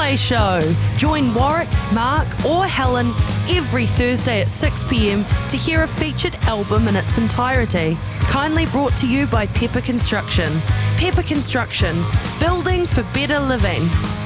replay show. Join Warwick, Mark or Helen every Thursday at 6 p.m. to hear a featured album in its entirety. Kindly brought to you by Pepper Construction. Pepper Construction, building for better living.